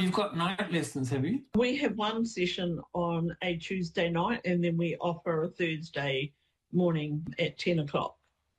You've got night lessons, have you? We have one session on a Tuesday night, and then we offer a Thursday morning at 10 o'clock.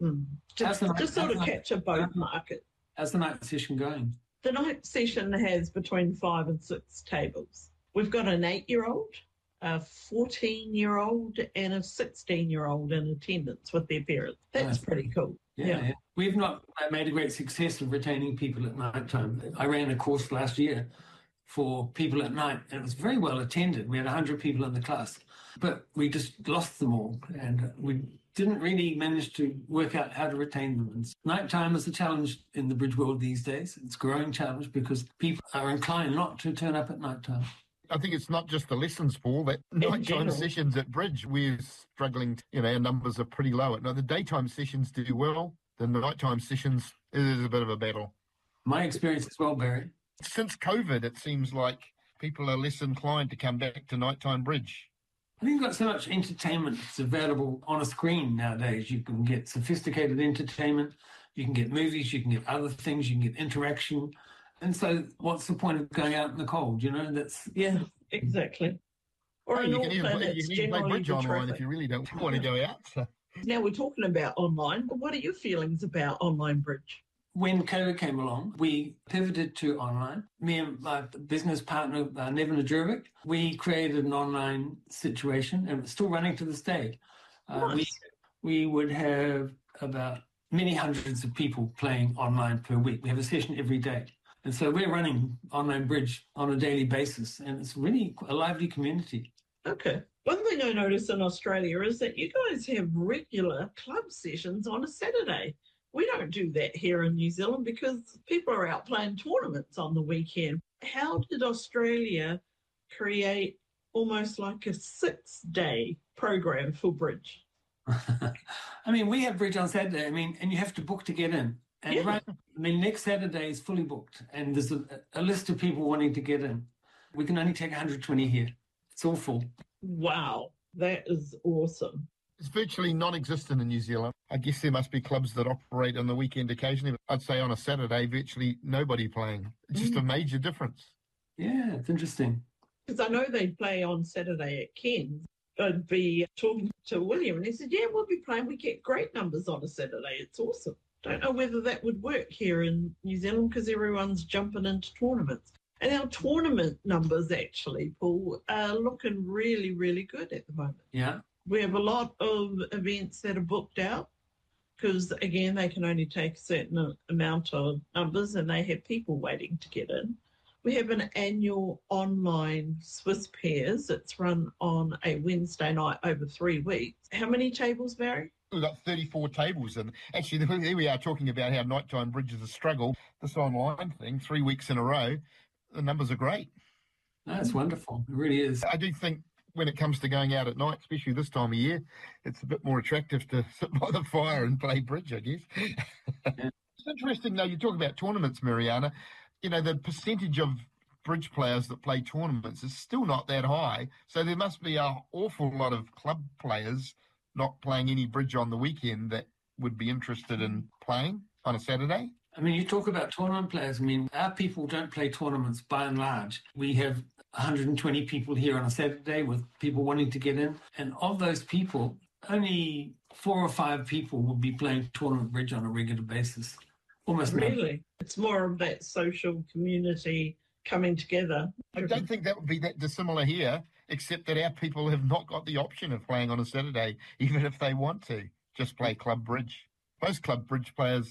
Just sort of capture both markets. How's the night session going? The night session has between 5 and 6 tables. We've got an 8-year-old, a 14-year-old, and a 16-year-old in attendance with their parents. That's pretty cool. Yeah. We've not made a great success of retaining people at night time. I ran a course last year for people at night, and it was very well attended. We had 100 people in the class, but we just lost them all, and we didn't really manage to work out how to retain them. And nighttime is a challenge in the bridge world these days. It's a growing challenge because people are inclined not to turn up at nighttime. I think it's not just the lessons, Paul, that nighttime sessions at bridge, we're struggling, our numbers are pretty low. Now, the daytime sessions do well, the nighttime sessions, it is a bit of a battle. My experience as well, Barry. Since COVID, it seems like people are less inclined to come back to nighttime bridge. I think you've got so much entertainment that's available on a screen nowadays. You can get sophisticated entertainment, you can get movies, you can get other things, you can get interaction. And so what's the point of going out in the cold, Yeah, exactly. Or you can even play bridge online if you really don't want to go out. So. Now we're talking about online, but what are your feelings about online bridge? When COVID came along, we pivoted to online. Me and my business partner, Nevin Ajurvik, we created an online situation, and it's still running to this day. Nice. We would have about many hundreds of people playing online per week. We have a session every day. And so we're running online bridge on a daily basis, and it's really a lively community. Okay. One thing I noticed in Australia is that you guys have regular club sessions on a Saturday. We don't do that here in New Zealand because people are out playing tournaments on the weekend. How did Australia create almost like a 6-day program for bridge? We have bridge on Saturday, and you have to book to get in. And next Saturday is fully booked, and there's a list of people wanting to get in. We can only take 120 here. It's all full. Wow, that is awesome. It's virtually non-existent in New Zealand. I guess there must be clubs that operate on the weekend occasionally. But I'd say on a Saturday, virtually nobody playing. It's just a major difference. Yeah, it's interesting. Because I know they play on Saturday at Cairns. I'd be talking to William, and he said, yeah, we'll be playing. We get great numbers on a Saturday. It's awesome. Don't know whether that would work here in New Zealand because everyone's jumping into tournaments. And our tournament numbers, actually, Paul, are looking really, really good at the moment. Yeah. We have a lot of events that are booked out because, again, they can only take a certain amount of numbers and they have people waiting to get in. We have an annual online Swiss Pairs. It's run on a Wednesday night over 3 weeks. How many tables, Barry? We've got 34 tables, and actually there we are talking about how nighttime bridge is a struggle. This online thing, 3 weeks in a row, the numbers are great. That's wonderful. It really is. I do think when it comes to going out at night, especially this time of year, it's a bit more attractive to sit by the fire and play bridge, I guess. Yeah. It's interesting, though, you talk about tournaments, Mariana. The percentage of bridge players that play tournaments is still not that high. So there must be an awful lot of club players not playing any bridge on the weekend that would be interested in playing on a Saturday. You talk about tournament players. Our people don't play tournaments by and large. We have 120 people here on a Saturday with people wanting to get in. And of those people, only 4 or 5 people will be playing tournament bridge on a regular basis. Almost really? None. It's more of that social community coming together. I don't think that would be that dissimilar here, except that our people have not got the option of playing on a Saturday, even if they want to just play club bridge. Most club bridge players